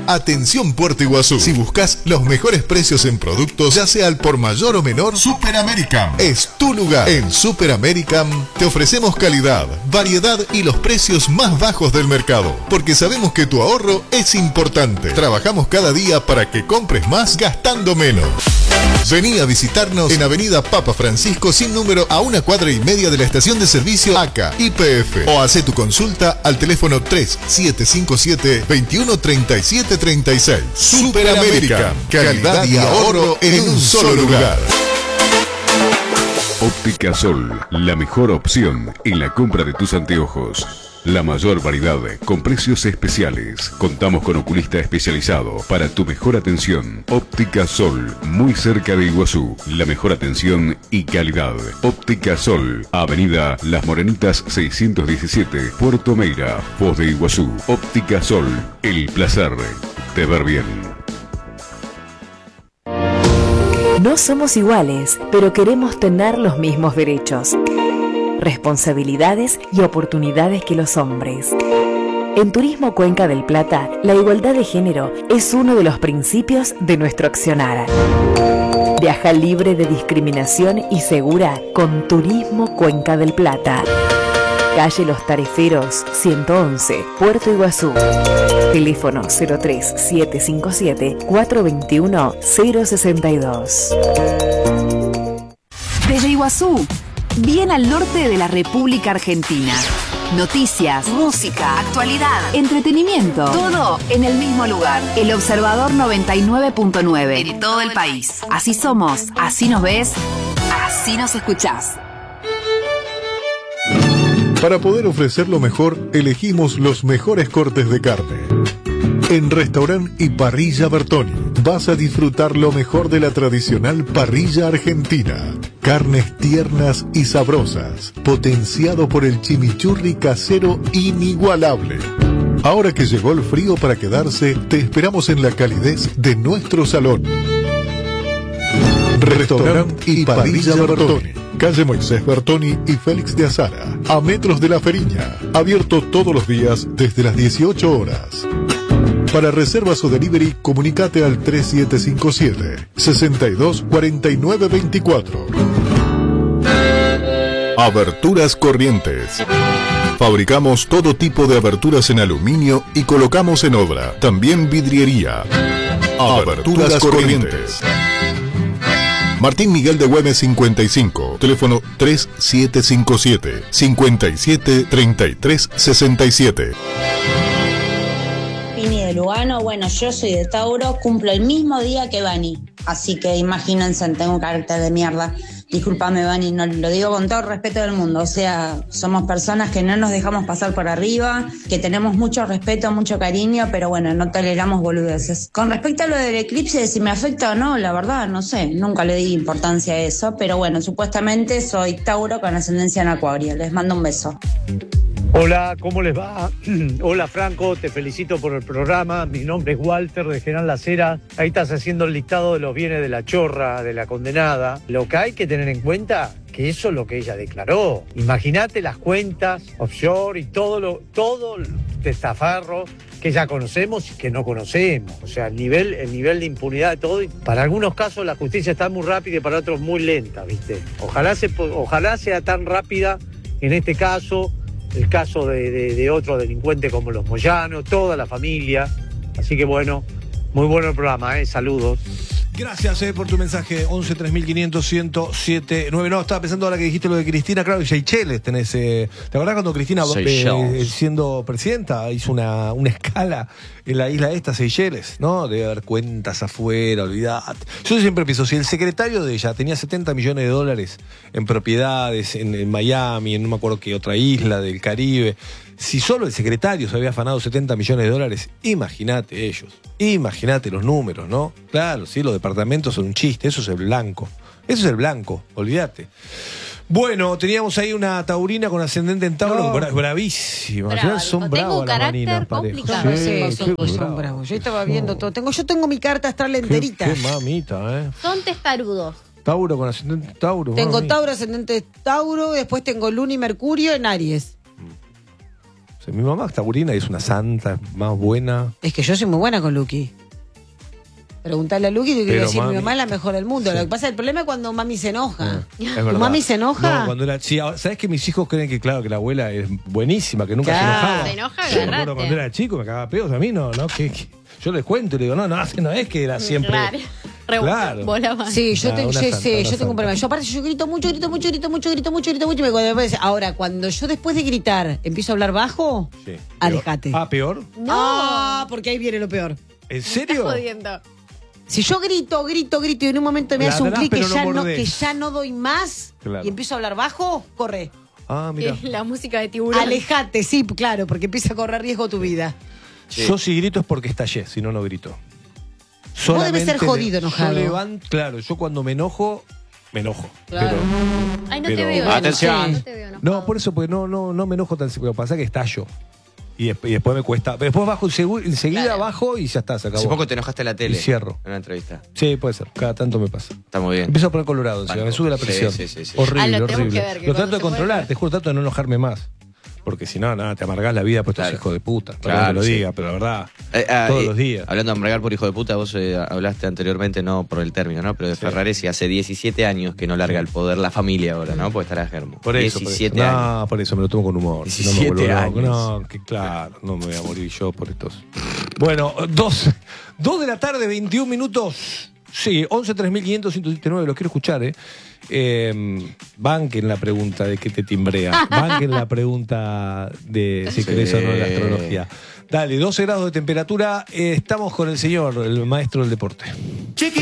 Atención Puerto Iguazú. Si buscas los mejores precios en productos, ya sea al por mayor o menor, Super American es tu lugar. En Super American te ofrecemos calidad, variedad y los precios más bajos del mercado, porque sabemos que tu ahorro es importante. Trabajamos cada día para que compres más gastando menos. Vení a visitarnos en Avenida Papa Francisco sin número a 1,5 cuadras de la estación de servicio ACA YPF, o hace tu consulta al teléfono 3775 Super American, calidad y ahorro en un solo lugar. Óptica Sol, la mejor opción en la compra de tus anteojos. La mayor variedad con precios especiales. Contamos con oculista especializado para tu mejor atención. Óptica Sol, muy cerca de Iguazú. La mejor atención y calidad. Óptica Sol, Avenida Las Morenitas 617, Puerto Meira, Foz de Iguazú. Óptica Sol, el placer de ver bien. No somos iguales, pero queremos tener los mismos derechos, responsabilidades y oportunidades que los hombres. En Turismo Cuenca del Plata, la igualdad de género es uno de los principios de nuestro accionar. Viaja libre de discriminación y segura con Turismo Cuenca del Plata. Calle Los Tareferos, 111, Puerto Iguazú. Teléfono 03757 421 062. Desde Iguazú, bien al norte de la República Argentina. Noticias, música, actualidad, entretenimiento, todo en el mismo lugar. El Observador 99.9 de todo el país. Así somos, así nos ves, así nos escuchás. Para poder ofrecer lo mejor, elegimos los mejores cortes de carne. En Restaurant y Parrilla Bertoni vas a disfrutar lo mejor de la tradicional parrilla argentina. Carnes tiernas y sabrosas, potenciado por el chimichurri casero inigualable. Ahora que llegó el frío para quedarse, te esperamos en la calidez de nuestro salón. Restaurant y Parrilla Bertoni, calle Moisés Bertoni y Félix de Azara, a metros de la Feriña, abierto todos los días desde las 18 horas. Para reservas o delivery, comunicate al 3757 624924. Aberturas Corrientes. Fabricamos todo tipo de aberturas en aluminio y colocamos en obra. También vidriería. Aberturas Corrientes. Martín Miguel de Güemes 55, teléfono 3757 573367. Pini de Lugano, bueno, yo soy de Tauro, cumplo el mismo día que Bani, así que imagínense, tengo un carácter de mierda. Discúlpame, Bani, no lo digo con todo el respeto del mundo, o sea, somos personas que no nos dejamos pasar por arriba, que tenemos mucho respeto, mucho cariño, pero bueno, no toleramos boludeces. Con respecto a lo del eclipse, si me afecta o no, la verdad, no sé, nunca le di importancia a eso, pero bueno, supuestamente soy Tauro con ascendencia en Acuario. Les mando un beso. Hola, ¿cómo les va? Hola Franco, te felicito por el programa. Mi nombre es Walter de General Las Heras. Ahí estás haciendo el listado de los bienes de la chorra, de la condenada. Lo que hay que tener en cuenta que eso es lo que ella declaró. Imagínate las cuentas offshore y todo testaferro que ya conocemos y que no conocemos. O sea, el nivel de impunidad de todo. Y para algunos casos la justicia está muy rápida y para otros muy lenta, ¿viste? Ojalá sea tan rápida en este caso. El caso de otro delincuente como los Moyano, toda la familia. Así que bueno, muy bueno el programa, saludos. Gracias por tu mensaje, 11 3500 1079. No, estaba pensando ahora que dijiste lo de Cristina, claro, y Seychelles tenés. ¿Te acordás cuando Cristina, siendo presidenta, hizo una escala en la isla esta, Seychelles, ¿no? Debe haber cuentas afuera, olvidate. Yo siempre pienso, si el secretario de ella tenía $70 millones en propiedades en Miami, en no me acuerdo qué otra isla del Caribe, si solo el secretario se había afanado $70 millones, imagínate ellos. Imagínate los números, ¿no? Claro, sí, los departamentos son un chiste, eso es el blanco. Eso es el blanco, olvídate. Bueno, teníamos ahí una taurina con ascendente en Tauro, bravísima. Al final son bravos las maninas, complicado. Sí, son bravos. Yo estaba viendo todo. Yo tengo mi carta astral enterita. Qué mamita, ¿eh? Son testarudos. Tauro con ascendente Tauro. Tengo Tauro, ascendente Tauro, después tengo Luna y Mercurio en Aries. sé. Mi mamá es taurina y es una santa, más buena. Es que yo soy muy buena con Luqui. Preguntarle a Luqui, yo quiero decir, mi mamá es la mejor del mundo. Sí. Lo que pasa, el problema es cuando mami se enoja. Es verdad. ¿Mami se enoja? No, cuando era, sí, ¿sabes que mis hijos creen que, claro, que la abuela es buenísima, que nunca se enojaba? Se enoja, Yo me acuerdo agarrate. cuando era chico, me cagaba pedos a mí, no, que yo les cuento y le digo, no es que era siempre. Claro. Claro. Volaban. Sí, yo, Nah, tengo, una yo, santa, sí, una yo tengo un santa. problema. Yo aparte yo grito mucho y ahora, cuando yo después de gritar empiezo a hablar bajo, Sí. alejate. ¿Peor? No, porque ahí viene lo peor. ¿En Estás serio? jodiendo. Si yo grito y en un momento me hace un Ladrás, clic que, pero no mordés. que ya no doy más Claro. y empiezo a hablar bajo, corre. Ah, mira. La música de tiburón. Alejate, sí, claro, porque empieza a correr riesgo tu vida. Yo si grito es porque estallé, si no, no grito. Vos debes ser jodido enojado. Claro, yo cuando me enojo. Claro. Ay, no pero- te veo. Atención. No te veo enojado. No, por eso, porque no me enojo tan. Lo que pasa es que estallo. Y después me cuesta. Después bajo enseguida Claro. bajo y ya está, se acabó. Hace poco te enojaste en la tele. Y cierro. En una entrevista. Sí, puede ser. Cada tanto me pasa. Está muy bien. Empiezo a poner colorado, encima, me sube la Sí, presión. sí. Horrible, Ah, lo tenemos horrible. que ver, que Lo cuando trato de se puede controlar, ver. te juro, trato de no enojarme más. Porque si no, nada, te amargás la vida por estos Claro. hijos de puta. Perdón Claro, que lo sí. diga, pero la verdad, todos los días. Hablando de amargar por hijo de puta, vos hablaste anteriormente, no por el término, ¿no? Pero de Ferraresi hace 17 años que no larga el poder la familia ahora, ¿no? Porque estará Germo. Por eso, 17 años. años. No, por eso me lo tomo con humor. Si no me 17 vuelvo loco. años. No, que claro, no me voy a morir yo por estos. Bueno, 2 de la tarde, 21 minutos. Sí, 11-3500-179, lo quiero escuchar, banquen la pregunta de qué te timbrea. Banquen la pregunta de si crees o no en la astrología. Dale, 12 grados de temperatura. Estamos con el señor, el maestro del deporte.